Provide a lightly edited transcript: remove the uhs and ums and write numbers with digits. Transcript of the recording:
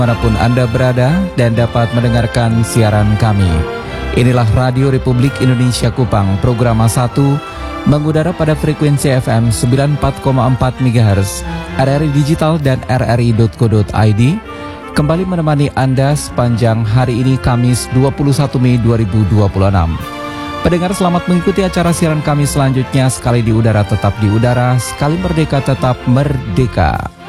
Manapun Anda berada dan dapat mendengarkan siaran kami. Inilah Radio Republik Indonesia Kupang, program A1, mengudara pada frekuensi FM 94,4 MHz, RRI Digital dan rri.co.id, kembali menemani Anda sepanjang hari ini Kamis 21 Mei 2026. Pendengar, selamat mengikuti acara siaran kami selanjutnya. Sekali di udara tetap di udara, sekali merdeka tetap merdeka.